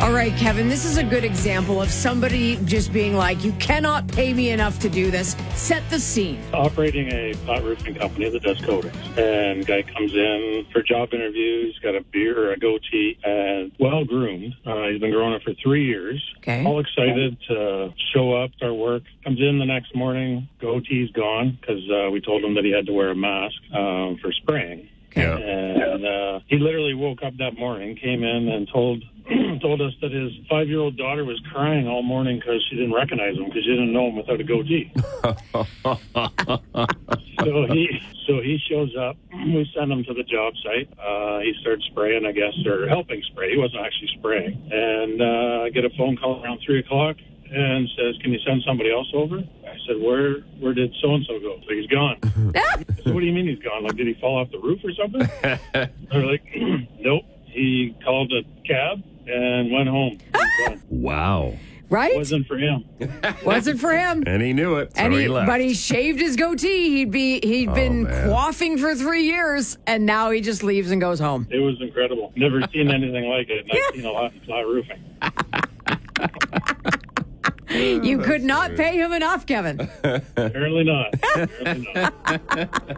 All right, Kevin, this is a good example of somebody just being like, you cannot pay me enough to do this. Set the scene. Operating a flat roofing company that does coatings. And guy comes in for job interviews, got a beard or a goatee, and well-groomed. He's been growing it for 3 years. Okay. All excited to show up, start work. Comes in the next morning, goatee's gone because we told him that he had to wear a mask for spraying. Okay. Yeah. And he literally woke up that morning, came in and told us that his 5-year-old daughter was crying all morning because she didn't recognize him because she didn't know him without a goatee. So he shows up. We send him to the job site. He starts spraying, I guess, or helping spray. He wasn't actually spraying. And I get a phone call around 3 o'clock and says, can you send somebody else over? I said, where did so-and-so go? So he's gone. I said, what do you mean he's gone? Like, did he fall off the roof or something? They're like, nope. He called a cab and went home. Wow. Right? Wasn't for him. Wasn't for him. And he knew it, so he left. But he shaved his goatee. He'd been man. quaffing for 3 years, and now he just leaves and goes home. It was incredible. Never seen anything like it. And I've seen a lot in flat roofing. You could not pay him enough, Kevin. Apparently not. Apparently not.